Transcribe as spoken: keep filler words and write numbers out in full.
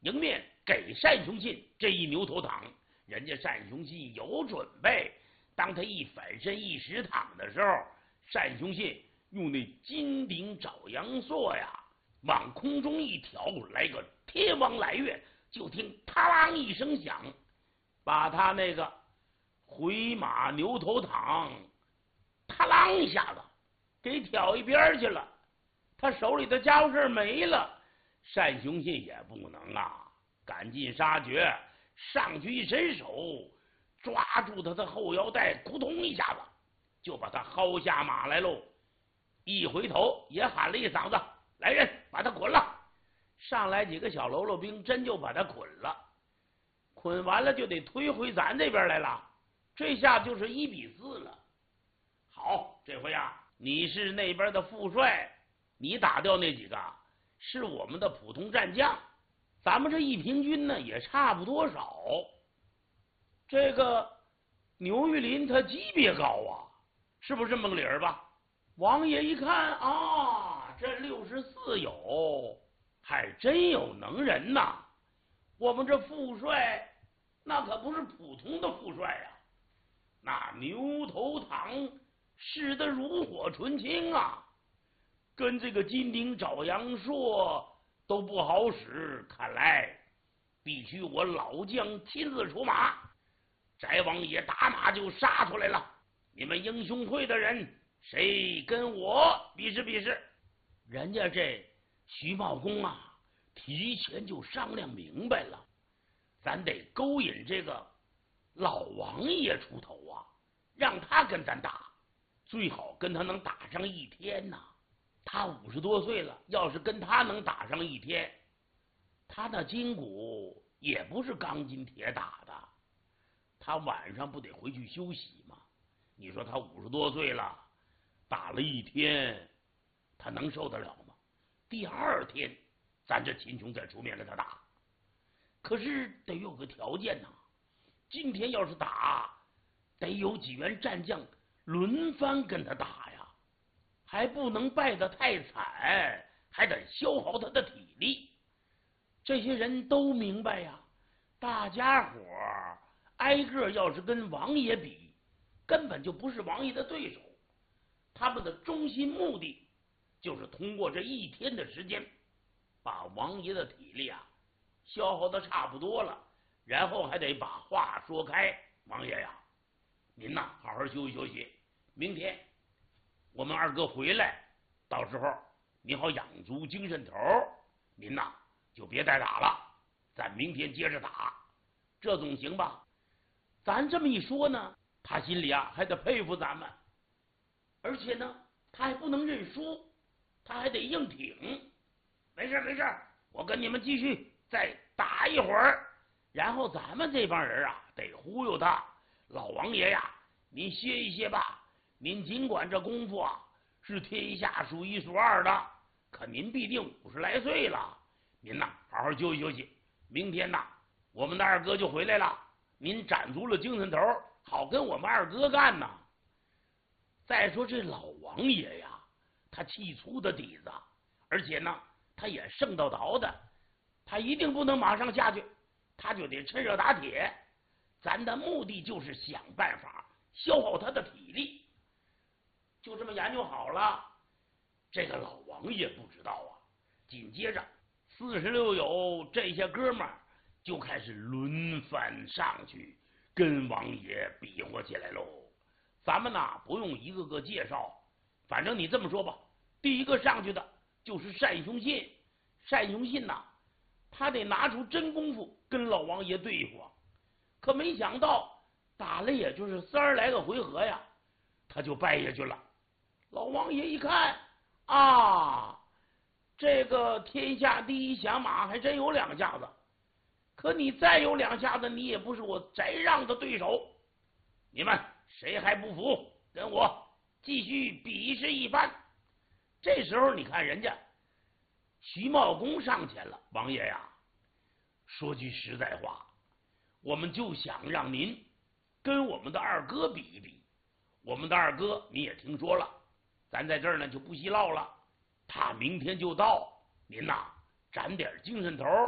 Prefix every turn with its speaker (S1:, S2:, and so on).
S1: 迎面给单雄信这一牛头躺。人家单雄信有准备，当他一反身一实躺的时候，单雄信用那金顶爪阳槊呀，往空中一挑，来个天王来月，就听啪啷一声响，把他那个回马牛头躺，啪啷一下子给挑一边去了。他手里的家伙事没了。单雄信也不能啊，赶尽杀绝，上去一伸手，抓住他的后腰带，扑通一下子就把他薅下马来喽。一回头也喊了一嗓子：“来人，把他捆了！”上来几个小喽啰兵，真就把他捆了。捆完了就得推回咱这边来了，这下就是一比四了。好，这回啊，你是那边的副帅，你打掉那几个是我们的普通战将，咱们这一平均呢也差不多少。这个牛玉林他级别高啊，是不是这么个理儿吧？王爷一看啊，这六十四有，还真有能人呐！我们这副帅那可不是普通的副帅呀、啊，那牛头堂使得如火纯青啊，跟这个金顶爪阳槊都不好使，看来必须我老将亲自出马。翟王爷打马就杀出来了，你们英雄会的人，谁跟我比试比试？人家这徐茂公啊，提前就商量明白了，咱得勾引这个老王爷出头啊，让他跟咱打，最好跟他能打上一天呐、啊。他五十多岁了，要是跟他能打上一天，他那筋骨也不是钢筋铁打的，他晚上不得回去休息吗？你说他五十多岁了，打了一天，他能受得了吗？第二天，咱这秦琼再出面跟他打，可是得有个条件呐、啊。今天要是打，得有几员战将轮番跟他打呀，还不能败得太惨，还得消耗他的体力。这些人都明白呀，大家伙挨个要是跟王爷比，根本就不是王爷的对手。他们的中心目的就是通过这一天的时间，把王爷的体力啊消耗的差不多了，然后还得把话说开。王爷呀，您呐好好休息休息，明天我们二哥回来，到时候您好养足精神头，您呐就别再打了，咱明天接着打，这总行吧？咱这么一说呢，他心里啊还得佩服咱们，而且呢他还不能认输，他还得硬挺。没事没事，我跟你们继续再打一会儿，然后咱们这帮人啊得忽悠他。老王爷呀，您歇一歇吧，您尽管这功夫啊是天下数一数二的，可您必定五十来岁了，您呐好好休息休息，明天呐我们的二哥就回来了，您攒足了精神头，好跟我们二哥干呐。再说这老王爷呀，他气粗的底子，而且呢他也剩到倒的，他一定不能马上下去，他就得趁热打铁。咱的目的就是想办法消耗他的体力。就这么研究好了，这个老王爷不知道啊，紧接着四十六友这些哥们儿就开始轮番上去跟王爷比划起来喽。咱们呐不用一个个介绍，反正你这么说吧，第一个上去的就是单雄信。单雄信呐，他得拿出真功夫跟老王爷对付，可没想到打了也就是三十来个回合呀，他就败下去了。老王爷一看啊，这个天下第一响马还真有两下子，可你再有两下子，你也不是我翟让的对手。你们谁还不服，跟我继续比试一番。这时候你看人家徐茂公上前了，王爷呀，说句实在话，我们就想让您跟我们的二哥比一比。我们的二哥你也听说了，咱在这儿呢就不稀唠了，他明天就到，您呐攒点精神头，